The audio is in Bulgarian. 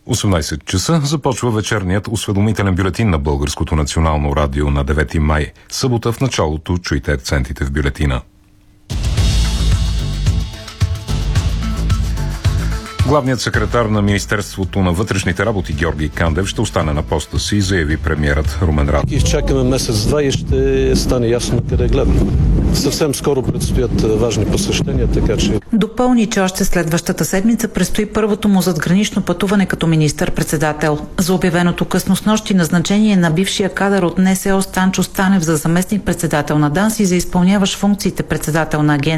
18 часа започва вечерният осведомителен бюлетин на Българското национално радио на 9 май. Събота в началото чуйте акцентите в бюлетина. Главният секретар на Министерството на вътрешните работи Георги Кандев ще остане на поста си, заяви премиерът Румен Радев. Изчакаме месец-два и ще стане ясно къде гледаме. Съвсем скоро предстоят важни посещения, така че... Допълни, че още следващата седмица предстои първото му задгранично пътуване като министър-председател. За обявеното късно снощи назначение на бившия кадър от НСО Станчо Станев за заместник-председател на ДАНС и за изпълняващ функциите председател на агенция